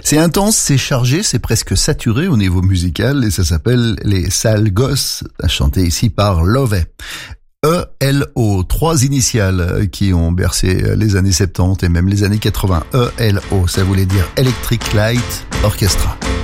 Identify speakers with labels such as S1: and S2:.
S1: C'est intense, c'est chargé, c'est presque saturé au niveau musical et ça s'appelle les Sales Gosses, chanté ici par Lovey. ELO, 3 initiales qui ont bercé les années 70 et même les années 80. ELO, ça voulait dire Electric Light Orchestra.